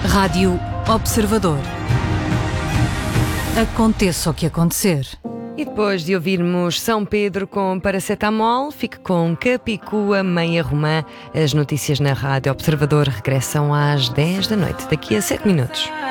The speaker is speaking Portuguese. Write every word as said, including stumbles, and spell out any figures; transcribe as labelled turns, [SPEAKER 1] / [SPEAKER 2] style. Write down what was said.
[SPEAKER 1] Rádio Observador. Aconteça o que acontecer.
[SPEAKER 2] E depois de ouvirmos São Pedro com paracetamol, fique com Capicua, Meia Romã. As notícias na Rádio Observador regressam às dez da noite, daqui a sete minutos.